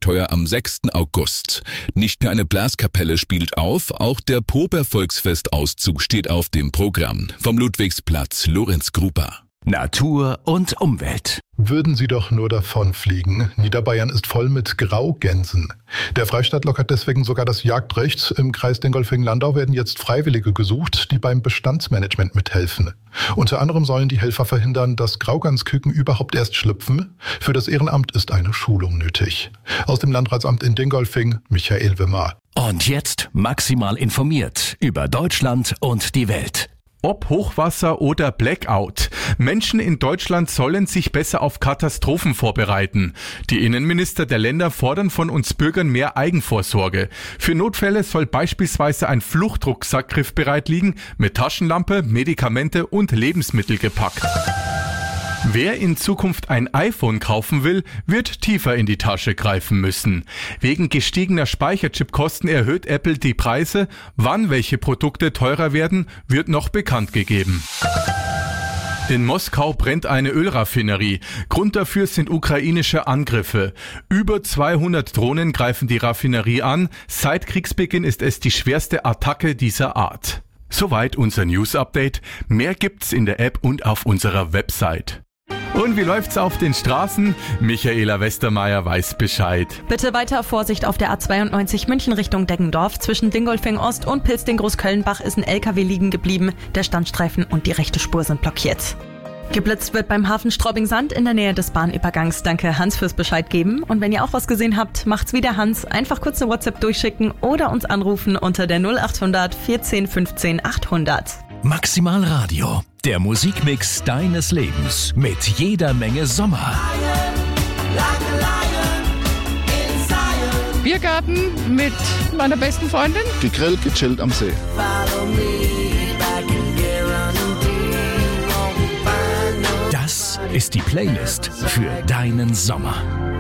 Abenteuer am 6. August. Nicht nur eine Blaskapelle spielt auf, auch der Prober Volksfestauszug steht auf dem Programm. Vom Ludwigsplatz, Lorenz Gruber. Natur und Umwelt. Würden sie doch nur davonfliegen. Niederbayern ist voll mit Graugänsen. Der Freistaat lockert deswegen sogar das Jagdrecht. Im Kreis Dingolfing-Landau werden jetzt Freiwillige gesucht, die beim Bestandsmanagement mithelfen. Unter anderem sollen die Helfer verhindern, dass Graugansküken überhaupt erst schlüpfen. Für das Ehrenamt ist eine Schulung nötig. Aus dem Landratsamt in Dingolfing, Michael Wimmer. Und jetzt maximal informiert über Deutschland und die Welt. Ob Hochwasser oder Blackout. Menschen in Deutschland sollen sich besser auf Katastrophen vorbereiten. Die Innenminister der Länder fordern von uns Bürgern mehr Eigenvorsorge. Für Notfälle soll beispielsweise ein Fluchtrucksack griffbereit liegen, mit Taschenlampe, Medikamente und Lebensmittel gepackt. Wer in Zukunft ein iPhone kaufen will, wird tiefer in die Tasche greifen müssen. Wegen gestiegener Speicherchipkosten erhöht Apple die Preise. Wann welche Produkte teurer werden, wird noch bekannt gegeben. In Moskau brennt eine Ölraffinerie. Grund dafür sind ukrainische Angriffe. Über 200 Drohnen greifen die Raffinerie an. Seit Kriegsbeginn ist es die schwerste Attacke dieser Art. Soweit unser News-Update. Mehr gibt's in der App und auf unserer Website. Und wie läuft's auf den Straßen? Michaela Westermeier weiß Bescheid. Bitte weiter Vorsicht auf der A92 München Richtung Deggendorf. Zwischen Dingolfing Ost und Pilsting-Großkölnbach ist ein LKW liegen geblieben. Der Standstreifen und die rechte Spur sind blockiert. Geblitzt wird beim Hafen Straubing-Sand in der Nähe des Bahnübergangs. Danke Hans fürs Bescheid geben. Und wenn ihr auch was gesehen habt, macht's wie der Hans. Einfach kurz eine WhatsApp durchschicken oder uns anrufen unter der 0800 14 15 800. Maximal Radio, der Musikmix deines Lebens mit jeder Menge Sommer. Biergarten mit meiner besten Freundin. Gegrillt, gechillt am See. Das ist die Playlist für deinen Sommer.